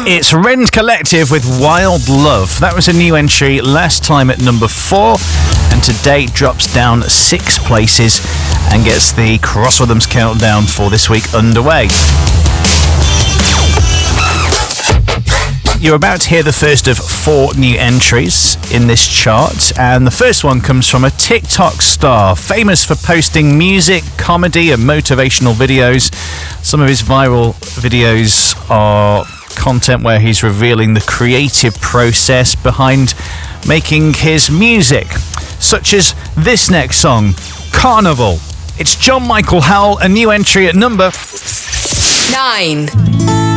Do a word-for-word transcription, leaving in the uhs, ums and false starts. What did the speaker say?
It's Rend Collective with Wild Love. That was a new entry last time at number four, and today drops down six places and gets the Cross Rhythms countdown for this week underway. You're about to hear the first of four new entries in this chart, and the first one comes from a TikTok star famous for posting music, comedy and motivational videos. Some of his viral videos are content where he's revealing the creative process behind making his music, such as this next song, Carnival. It's John Michael Howell, a new entry at number nine.